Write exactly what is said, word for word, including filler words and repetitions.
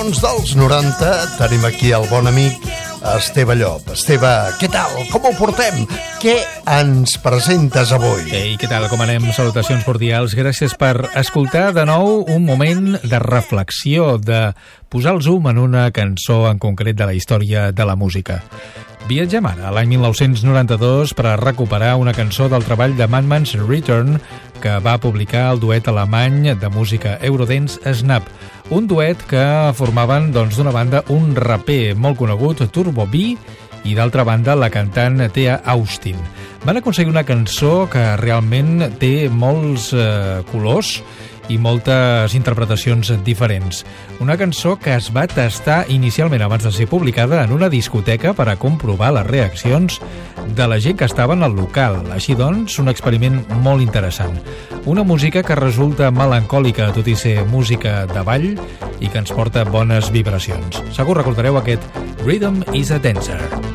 Cançons dels noranta, tenim aquí el bon amic Esteve Llop. Esteve, què tal? Com ho portem? Què ens presentes avui? Ei, què tal? Com anem? Salutacions cordials. Gràcies per escoltar de nou un moment de reflexió, de posar el zoom en una cançó en concret de la història de la música. Viatgem ara a l'any mil nou-cents noranta-dos per a recuperar una cançó del treball de Madman's Return que va publicar el duet alemany de música Eurodance Snap, un duet que formaven doncs, d'una banda un raper molt conegut, Turbo B, i d'altra banda la cantant Thea Austin. Van aconseguir una cançó que realment té molts eh, colors i moltes interpretacions diferents. Una cançó que es va tastar inicialment abans de ser publicada en una discoteca per a comprovar les reaccions de la gent que estava en el local. Així doncs, un experiment molt interessant. Una música que resulta melancòlica, tot i ser música de ball, i que ens porta bones vibracions. Segur recordareu aquest Rhythm is a Dancer.